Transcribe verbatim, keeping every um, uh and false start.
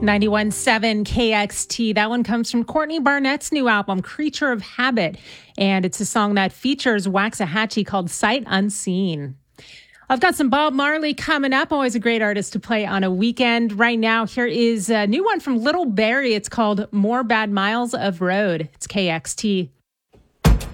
ninety-one point seven K X T. That one comes from Courtney Barnett's new album, Creature of Habit. And it's a song that features Waxahachie called Sight Unseen. I've got some Bob Marley coming up. Always a great artist to play on a weekend. Right now, here is a new one from Little Barrie. It's called More Bad Miles of Road. It's K X T.